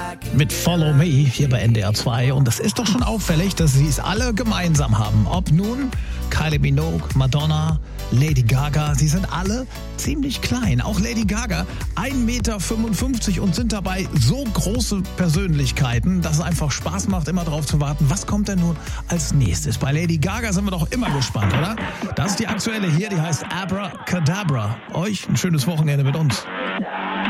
Mit Follow Me hier bei NDR 2. Und das ist doch schon auffällig, dass sie es alle gemeinsam haben. Ob nun Kylie Minogue, Madonna, Lady Gaga, sie sind alle ziemlich klein. Auch Lady Gaga, 1,55 Meter und sind dabei so große Persönlichkeiten, dass es einfach Spaß macht, immer drauf zu warten. Was kommt denn nun als nächstes? Bei Lady Gaga sind wir doch immer gespannt, oder? Das ist die aktuelle hier, die heißt Abracadabra. Euch ein schönes Wochenende mit uns.